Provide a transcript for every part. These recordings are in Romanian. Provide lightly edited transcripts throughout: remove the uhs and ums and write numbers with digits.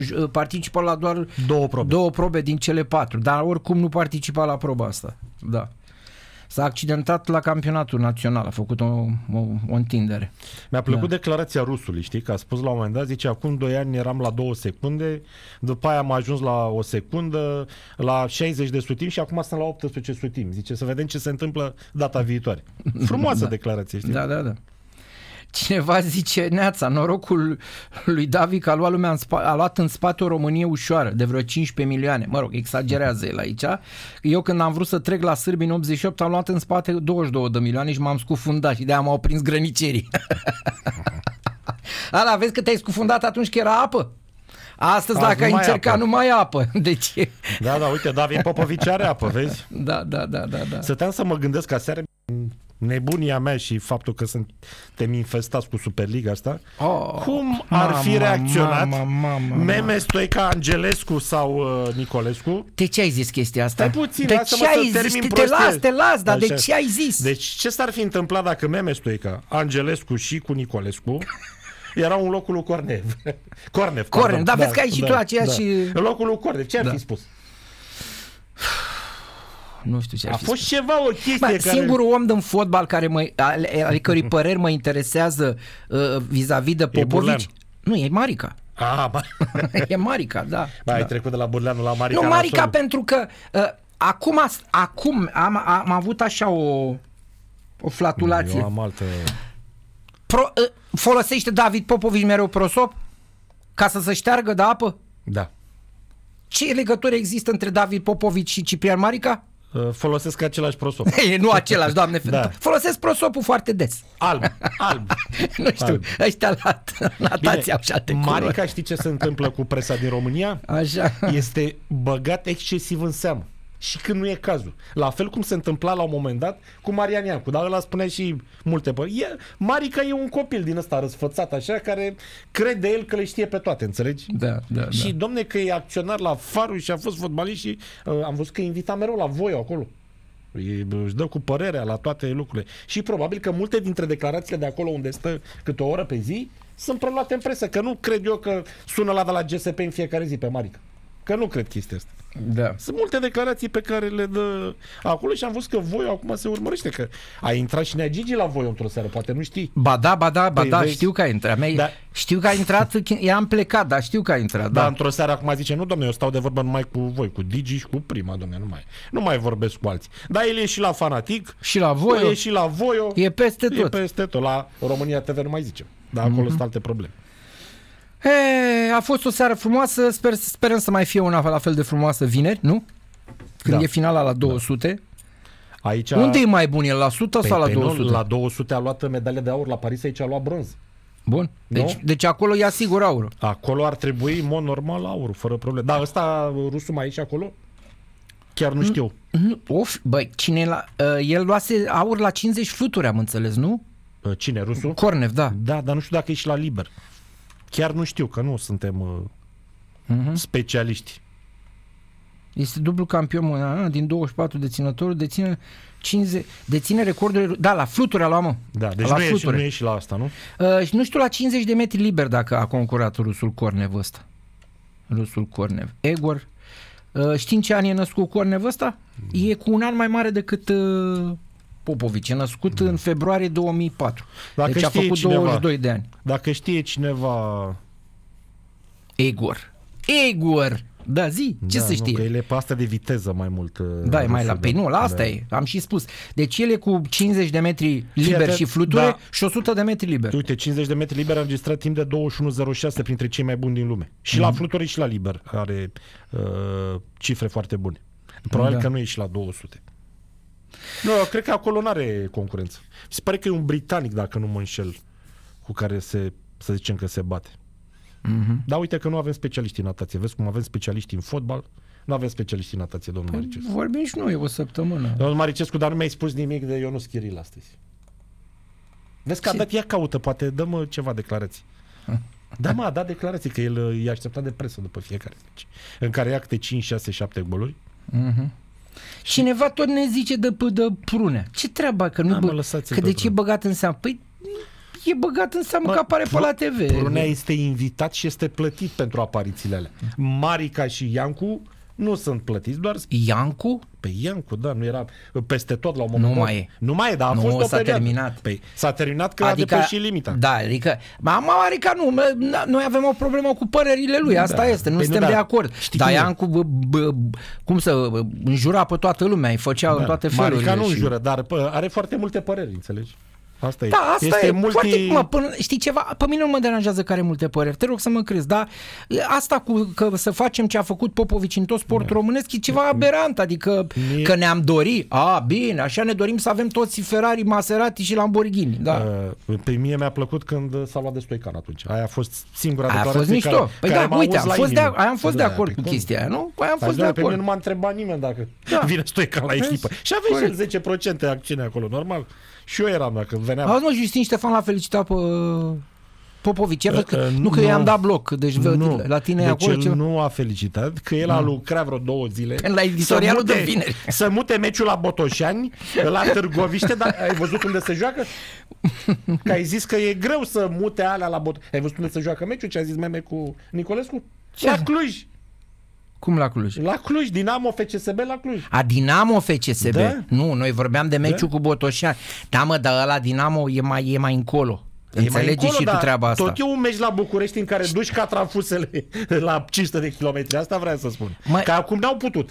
participă la doar două probe din cele 4, dar oricum nu participa la proba asta. Da. S-a accidentat la campionatul național, a făcut o întindere. Mi-a plăcut declarația rusului, știi, că a spus la un moment dat, zice, acum 2 ani eram la 2 secunde, după aia am ajuns la 1 secundă, la 60 de sutimi și acum sunt la 18 sutimi. Zice, să vedem ce se întâmplă data viitoare. Frumoasă declarație, știi? Da. Cineva zice, Neața, norocul lui Davi că a luat în spate o Românie ușoară, de vreo 15 milioane. Mă rog, exagerează el aici. Eu când am vrut să trec la sârbi în 88, am luat în spate 22 de milioane și m-am scufundat și de-aia m-au prins grănicerii. Ala, vezi că te-ai scufundat atunci că era apă? Astăzi dacă ai încercat, nu mai apă. Deci... Da, uite, David Popovici are apă, vezi? Da. Stăteam să mă gândesc că aseară nebunia mea și faptul că suntem infestați cu Superliga asta, cum ar fi reacționat Meme, Stoica, Angelescu sau Nicolescu? De ce ai zis chestia asta? Stai puțin, de ce ai zis? Te las, dar de ce ai zis? Deci ce s-ar fi întâmplat dacă Meme, Stoica, Angelescu și cu Nicolescu erau în locul lui Cornev, dar vezi că ai și tu aceeași... În locul lui Cornev, ce ar fi spus? Nu știu ce ar fi fost ceva, o chestie care... Singurul om din fotbal ale cărui păreri mă interesează vis-a-vis de Popovici, nu, e Marica. E Marica, da. Ai trecut de la Burleanu la Marica. Nu, Marica, pentru că acum am avut așa o flatulație. Eu am altă... Folosește David Popovici mereu prosop ca să se șteargă de apă? Da. Ce legătură există între David Popovici și Ciprian Marica? Folosesc același prosop. Nu același, Doamne. Da. Folosesc prosopul foarte des. Alb. Nu știu, ăștia la natație au și alte culori. Marica, știi ce se întâmplă cu presa din România? Așa. Este băgat excesiv în seamă. Și când nu e cazul. La fel cum se întâmpla la un moment dat cu Marian Iancu, dar ăla spunea și multe Marica e un copil din ăsta răsfățat așa, care crede el că le știe pe toate, înțelegi? Da. Și domne că e acționar la Farul și a fost fotbalist și am văzut că invita mereu la voi acolo. Își dă cu părerea la toate lucrurile. Și probabil că multe dintre declarațiile de acolo unde stă câte o oră pe zi sunt preluate în presă, că nu cred eu că sună la de la GSP în fiecare zi pe Marica. Că nu cred chestia asta. Da. Sunt multe declarații pe care le dă acolo și am văzut că voi acum se urmărește, că a intrat și Nea Gigi la voi într-o seară, poate nu știi. Ba da, știu că a intrat. Știu că a intrat, i-am plecat, dar știu că a intrat. Da, într-o seară acum zice, nu domne, eu stau de vorbă numai cu voi, cu Digi și cu Prima, domne, nu mai vorbesc cu alții. Dar el e și la Fanatic, și la Voio, e și la Voio, e peste tot. La România TV nu mai zicem, dar acolo sunt alte probleme. A fost o seară frumoasă, sperăm să mai fie una la fel de frumoasă vineri, nu? Când e finala la 200. Aici... Unde e mai bun, el la 100 sau la 200? La 200 a luat medalia de aur, la Paris aici a luat bronz. Bun, deci acolo ia sigur aurul. Acolo ar trebui, în mod normal, aurul, fără probleme. Dar ăsta, rusul mai e și acolo? Chiar nu știu. El luase aur la 50 fluturi, am înțeles, nu? Cine, rusul? Cornev, da. Da, dar nu știu dacă e și la liber. Chiar nu știu, că nu suntem specialiști. Este dublu campion din 24 deținători, deține recordul, da, la fluturi a luat, mă. Da, deci nu e și la asta, nu? Nu știu la 50 de metri liber dacă a concurat rusul Cornev ăsta. Egor. Știi în ce an e născut Cornev ăsta? E cu un an mai mare decât Popovici. E născut în februarie 2004. Deci a făcut 22 de ani. Dacă știe cineva... Egor. Da, ce să știe? Că el e pe asta de viteză mai mult. Da, e mai la... Păi nu, la asta e. Am și spus. Deci el e cu 50 de metri liber și fluture și 100 de metri liber. Uite, 50 de metri liber a înregistrat timp de 21.06 printre cei mai buni din lume. Și la fluture și la liber are cifre foarte bune. Probabil că nu e și la 200. Nu, eu cred că acolo nu are concurență. Mi se pare că e un britanic, dacă nu mă înșel, cu care să zicem că se bate. Dar uite că nu avem specialiști în natație. Vezi cum avem specialiști în fotbal, nu avem specialiști în natație, domnul Maricescu. Vorbim și noi o săptămână. Domnul Maricescu, dar nu mi-ai spus nimic de Ionuț Chiril astăzi. Vezi că a dat, ea caută, poate dă-mă ceva declarații. Da, a dat declarații, că el i-a așteptat de presă după fiecare meci, în care ia câte 5, 6, 7 goluri. Cineva tot ne zice de Prunea. Ce treaba? Că nu că de ce e băgat în seamă? Păi e băgat în seamă că apare pe la TV. Prunea este invitat și este plătit pentru aparițiile alea. Marica și Iancu nu sunt plătiți, doar... Iancu? Pe Iancu, da, nu era peste tot la un moment dat. Nu mai e. Nu mai e, dar a fost o s-a perioadă. terminat. Păi, s-a terminat că a depășit limita. Da, adică... Marica nu, noi avem o problemă cu părerile lui, asta este, nu suntem de acord. Dar Iancu, cum să înjura pe toată lumea, îi făcea în toate felurile. Marica nu înjură, dar are foarte multe păreri, înțelegi? Asta da, asta este e știi ceva? Pe mine nu mă deranjează că are multe păreri, te rog să mă crezi, dar asta cu că să facem ce a făcut Popovici în tot sportul românesc e ceva aberant, adică că ne-am dori, bine, așa ne dorim să avem toți Ferrari, Maserati și Lamborghini, da. Pe mie mi-a plăcut când s-a luat de Stoican atunci, aia a fost singura declarație care... Aia a fost mișto, păi da, uite, am fost de acord cu chestia aia, nu? Aia am fost de acord. Pe mine nu m-a întrebat nimeni dacă vine Stoican la echipă și avea și el 10% acțiune acolo, normal. Și eu eram dacă veneam. Auzi, mă, Justin Ștefan l-a felicitat pe Popovici. Nu că i-am dat bloc, deci la tine deci acolo. El nu a felicitat, că el a lucrat vreo 2 zile. La editorialul de vineri. Să mute meciul la Botoșani, la Târgoviște, dar ai văzut unde se joacă? Că ai zis că e greu să mute alea la Botoșani. Ai văzut unde se joacă meciul? Ce a zis Meme cu Nicolescu? La Cluj. Cum la Cluj? La Cluj, Dinamo FCSB la Cluj. Dinamo FCSB? Da. Nu, noi vorbeam de meciul cu Botoșani. Da, mă, dar ăla Dinamo e mai încolo. Înțelegi și tu treaba asta. Tot e un meci la București în care duci catrafusele la 500 de kilometri. Asta vreau să spun. Că acum n-au putut.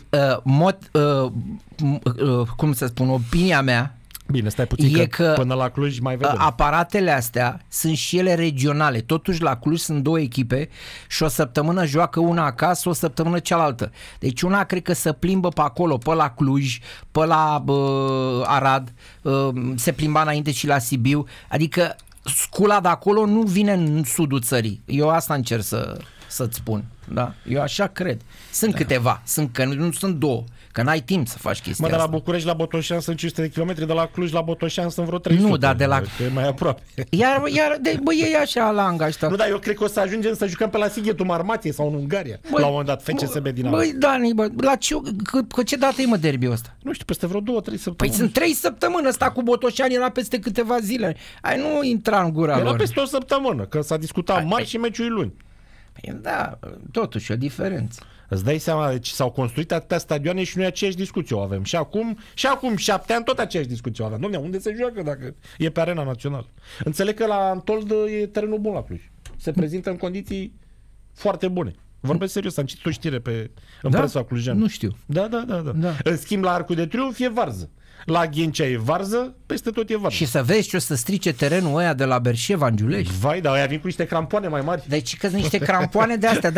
Cum să spun, opinia mea. Bine, stai puțin că până la Cluj mai vedem. Aparatele astea sunt și ele regionale. Totuși la Cluj sunt 2 echipe și o săptămână joacă una acasă, o săptămână cealaltă. Deci una cred că se plimbă pe acolo, pe la Cluj, pe la Arad, se plimba înainte și la Sibiu. Adică scula de acolo nu vine în sudul țării. Eu asta încerc să-ți spun. Da? Eu așa cred. Sunt câteva, că nu sunt 2. Că n-ai timp să faci chestia asta. De la București la Botoșani sunt 500 de kilometri, de la Cluj la Botoșani sunt vreo 300. Nu, dar de la... E mai aproape. Iar e așa la ăsta. Nu, dar eu cred că o să ajungem să jucăm pe la Sighetul Marmației sau în Ungaria. La un moment dat, FCSB Dinamo. Dani, la ce dată e, mă, derby-ul ăsta? Nu știu, peste vreo 2-3 săptămâni. Păi sunt 3 săptămâni, ăsta cu Botoșani era peste câteva zile. Nu intra în gura lor. Era peste o săptămână, că s-a discutat marți și meciul luni. Păi da, totuși o diferență. Îți dai seama, deci s-au construit atâtea stadioane și noi aceeași discuție o avem. Și acum 7 ani tot aceeași discuție o avem. Dom'le, unde se joacă dacă e pe arena națională? Înțeleg că la Antold e terenul bun la Cluj. Se prezintă în condiții foarte bune. Vorbesc serios, am citit o știre în presa clujeană. Nu știu. Da. În schimb, la Arcul de Triunf e varză. La Ghencea e varză, peste tot e varză. Și să vezi ce o să strice terenul ăia de la Berșeva în Giulești. Vai, dar ăia vin cu niște crampoane mai mari. Deci că niște crampoane de astea.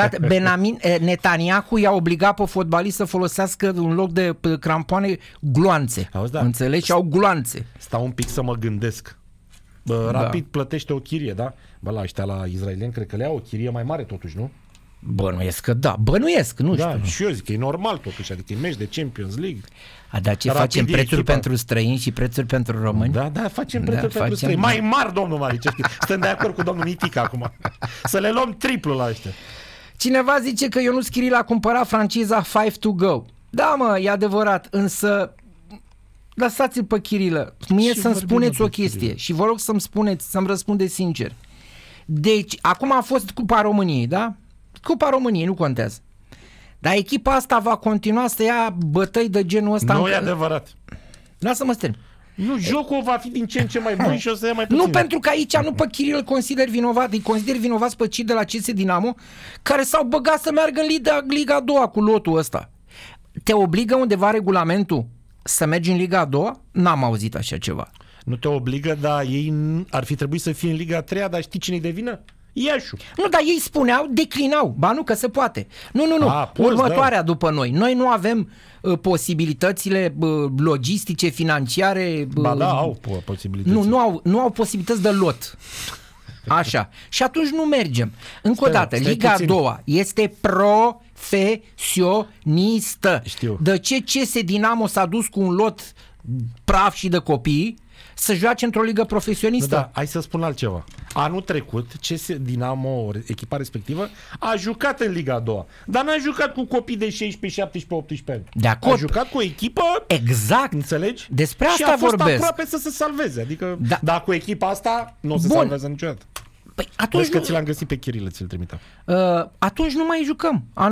Netanyahu i-a obligat pe fotbalist să folosească în loc de crampoane gloanțe. Auzi, da. Înțelegi? Și au gloanțe. Stau un pic să mă gândesc. Rapid plătește o chirie, da? La ăștia, la izraelieni, cred că le au o chirie mai mare totuși, nu? Bănuiesc că da. Bănuiesc, nu știu. Da, și eu zic că e normal totuși, adică e meci de Champions League. Dar ce facem prețuri pentru străini și prețuri pentru români? Da, facem prețuri pentru străini. Mai mari, domnul Maricescu. Stăm de acord cu domnul Mitica acum. Să le luăm triplu la ăștia. Cineva zice că Ionuț Chiril a cumpărat franciza 5 to go. Da, mă, e adevărat, însă lăsați-l pe Chirilă. Mie să-mi spuneți o chestie și vă rog să-mi răspundeți sincer. Deci, acum a fost Cupa României, da? Cupa României, nu contează. Dar echipa asta va continua să ia bătăi de genul ăsta. Nu e adevărat. Lasă-mă stern. Nu, jocul va fi din ce în ce mai bun și o să ia mai puțin. Nu, pentru că aici nu pe Chiril îl consider vinovat, îi consider vinovați pe cei de la CS Dinamo care s-au băgat să meargă în Liga a doua cu lotul ăsta. Te obligă undeva regulamentul să mergi în Liga a doua? N-am auzit așa ceva. Nu te obligă, dar ei ar fi trebuit să fie în Liga a treia, dar știi cine-i de vină? Iașu. Nu, dar ei spuneau, declinau. Ba nu, că se poate. Nu. Următoarea după noi. Noi nu avem posibilitățile logistice, financiare. Ba da, au posibilități. Nu au posibilități de lot. Așa. Și atunci nu mergem. Încă o dată, Liga a doua este profesionistă. Știu. De ce CS Dinamo s-a dus cu un lot praf și de copii să joace într-o ligă profesionistă. Da, hai să spun altceva. Anul trecut, Dinamo, echipa respectivă, a jucat în Liga a doua, dar n-a jucat cu copii de 16, 17, 18 ani. De acord. A jucat cu o echipă, exact. înțelegi? Despre asta și a fost vorbesc. aproape să se salveze. Adică, dar cu echipa asta nu se Bun. salvează niciodată. Păi atunci Vezi că ți l-am găsit pe Chirilă, ți-l trimiteam. atunci nu mai jucăm.